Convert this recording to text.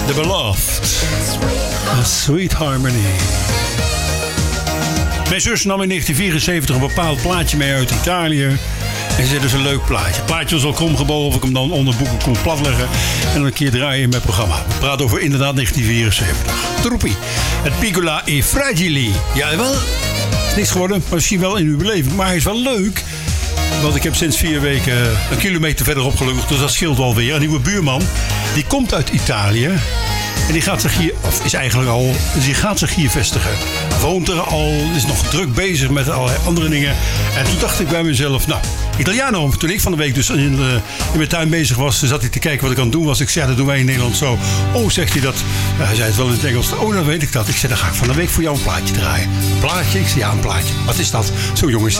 The Beloved. A Sweet Harmony. Mijn zus nam in 1974 een bepaald plaatje mee uit Italië. En ze zei, dat is een leuk plaatje. Het plaatje was al kromgebogen of ik hem dan onder boeken kon platleggen. En dan een keer draaien in mijn programma. We praten over inderdaad 1974. Troepie. Het Piccola e Fragili. Jawel. Het is niks geworden, maar misschien wel in uw beleving. Maar hij is wel leuk. Want ik heb sinds 4 weken een kilometer verderop gelukkig. Dus dat scheelt wel weer. Een nieuwe buurman. Die komt uit Italië. En die gaat zich hier, of is eigenlijk al, dus die gaat zich hier vestigen. Woont er al, is nog druk bezig met allerlei andere dingen. En toen dacht ik bij mezelf, nou, Italiano. Toen ik van de week dus in mijn tuin bezig was, zat hij te kijken wat ik aan het doen was. Ik zei, dat doen wij in Nederland zo. Oh, zegt hij dat. Hij zei het wel in het Engels. Oh, dan weet ik dat. Ik zei, dan ga ik van de week voor jou een plaatje draaien. Een plaatje? Ik zei, ja, een plaatje. Wat is dat? Zo jong is dit.